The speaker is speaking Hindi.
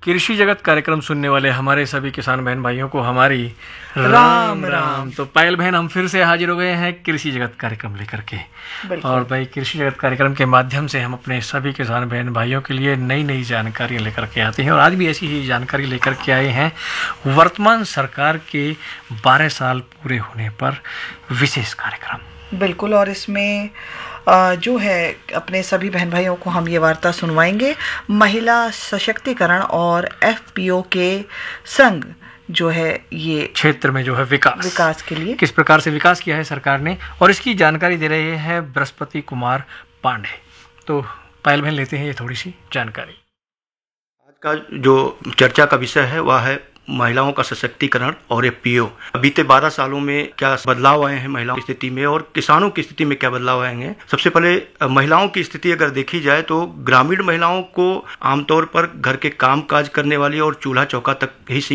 कृषि जगत कार्यक्रम सुनने वाले हमारे सभी किसान बहन भाइयों को हमारी राम राम। तो पायल बहन, हम फिर से हाजिर हो गए हैं कृषि जगत कार्यक्रम लेकर के। और भाई, कृषि जगत कार्यक्रम के माध्यम से हम अपने सभी किसान बहन भाइयों के लिए नई नई जानकारी लेकर के आते हैं और आज भी ऐसी ही जानकारी लेकर के आए हैं वर्तमान सरकार के 12 साल पूरे होने पर विशेष कार्यक्रम। बिल्कुल, और इसमें जो है अपने सभी बहन भाइयों को हम ये वार्ता सुनवाएंगे महिला सशक्तिकरण और एफपीओ के संग जो है ये क्षेत्र में जो है विकास के लिए किस प्रकार से विकास किया है सरकार ने, और इसकी जानकारी दे रहे हैं बृहस्पति कुमार पांडे। तो पायल बहन, लेते हैं ये थोड़ी सी जानकारी। आज का जो चर्चा का विषय है वह है महिलाओं का सशक्तिकरण और एफपीओ। बीते 12 सालों में क्या बदलाव आए हैं महिलाओं की स्थिति में और किसानों की स्थिति में क्या बदलाव आएंगे। सबसे पहले महिलाओं की स्थिति अगर देखी जाए तो ग्रामीण महिलाओं को आमतौर पर घर के काम काज करने वाली और चूल्हा चौका तक ही